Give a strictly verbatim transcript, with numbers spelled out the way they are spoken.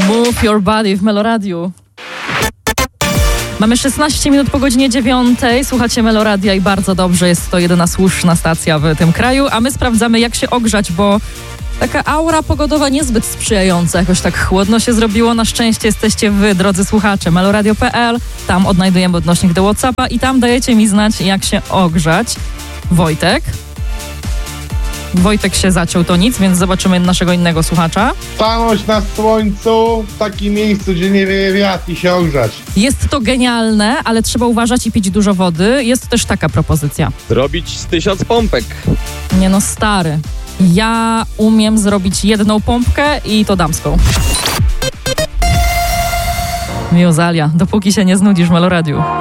Move Your Body w Meloradiu. Mamy szesnaście minut po godzinie dziewiątej. Słuchacie Meloradia i bardzo dobrze, jest to jedyna słuszna stacja w tym kraju, a my sprawdzamy, jak się ogrzać, bo taka aura pogodowa niezbyt sprzyjająca. Jakoś tak chłodno się zrobiło. Na szczęście jesteście wy, drodzy słuchacze, meloradio kropka pe el. Tam odnajdujemy odnośnik do WhatsAppa i tam dajecie mi znać, jak się ogrzać. Wojtek? Wojtek się zaciął, to nic, więc zobaczymy naszego innego słuchacza. Stanąć na słońcu w takim miejscu, gdzie nie wieje wiatr i się ogrzać. Jest to genialne, ale trzeba uważać i pić dużo wody. Jest też taka propozycja. Zrobić z tysiąc pompek. Nie no, stary. Ja umiem zrobić jedną pompkę i to damską. Miuzalia, dopóki się nie znudzisz w Meloradiu.